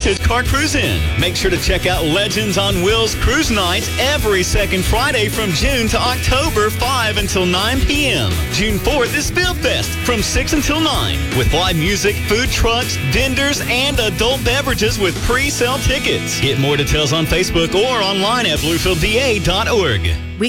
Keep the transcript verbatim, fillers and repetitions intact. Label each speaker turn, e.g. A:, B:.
A: Heritage Car Cruise In. Make sure to check out Legends on Wheels Cruise Nights every second Friday from June to October, five until nine p.m. June fourth is Build Fest from six until nine with live music, food trucks, vendors, and adult beverages with pre-sale tickets. Get more details on Facebook or online at bluefield d a dot org.
B: We